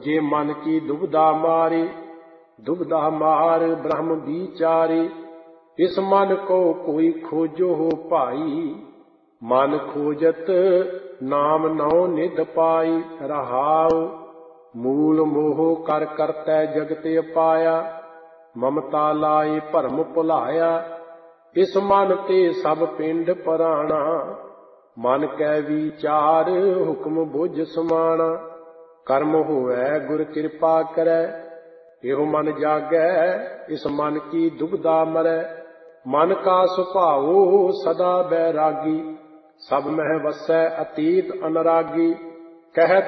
जे मन की दुविधा मारे, दुविधा मार ब्रह्म विचारे। इस मन को कोई खोजो हो भाई, मन खोजत नाम नौ निध पाई। रहाउ मूल मोह कर करतै जगत अपाया, ममता लाए भरम भुलाया। इस मन ते सब पिंड पराणा, मन कै विचार हुक्म बुझ समाना। कर्म होवै गुर कृपा करै, एहो मन जागै इस मन की दुविधा मरै। मन का सुभाओ सदा बैरागी, सब मह वसै अतीत अनुरागी। कहत